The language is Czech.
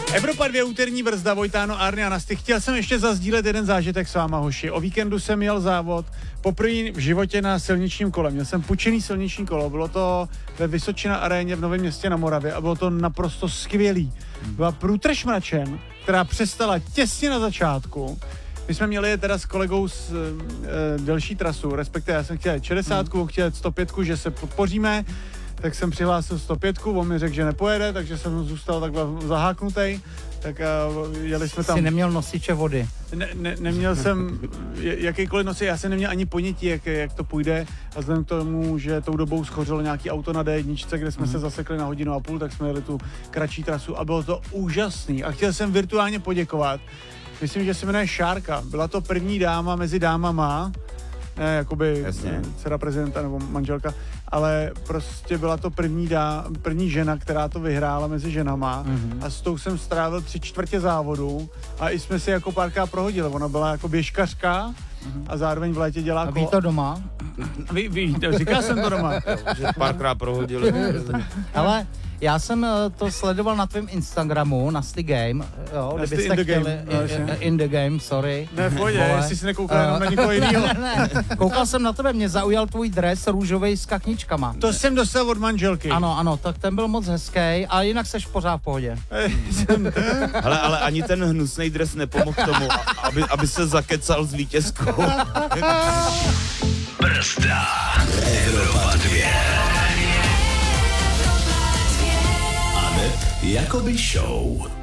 Evropa 2 úterní brzda, Vojtáno, Arny a Nasty. Chtěl jsem ještě zazdílet jeden zážitek s váma, hoši. O víkendu jsem jel závod poprvé v životě na silničním kole. Měl jsem půjčený silniční kolo, bylo to ve Vysočina aréně v Novém Městě na Moravě a bylo to naprosto skvělý. Byla průtrž mračen, která přestala těsně na začátku. My jsme měli teda s kolegou delší trasu, respektive já jsem chtěl jet 60, chtěl jet 105, že se podpoříme, tak jsem přihlásil 105, on mi řekl, že nepojede, takže jsem zůstal takhle zaháknutej, tak jeli jsme tam. Jsi neměl nosiče vody. Neměl jsem jakýkoliv nosič, já jsem neměl ani ponětí, jak to půjde a vzhledem k tomu, že tou dobou schořilo nějaký auto na D1, kde jsme se zasekli na 1,5 hodiny, tak jsme jeli tu kratší trasu a bylo to úžasný a chtěl jsem virtuálně poděkovat. Myslím, že se jmenuje Šárka. Byla to první dáma mezi dámama, ne, jakoby dcera prezidenta nebo manželka, ale prostě byla to první žena, která to vyhrála mezi ženama a s tou jsem strávil 3/4 závodu a i jsme si jako párkrát prohodili. Ona byla jako běžkařka a zároveň v létě dělá A ví to doma? Říkal jsem to doma. Že párkrát prohodili. Ale já jsem to sledoval na tvém Instagramu, Nasty Game, jo, kdybyste chtěli, in the game, sorry. Ne, pojď, jestli si nekoukal jenom na někoho jinýho. Ne, koukal jsem na tebe, mě zaujal tvůj dres růžovej s kachničkama. To jsem dostal od manželky. Ano, tak ten byl moc hezký, a jinak seš pořád v pohodě. Ale ani ten hnusný dres nepomohl k tomu, aby se zakecal s vítězkou. Brzda. Evropa 2. Aneb Jakoby Show.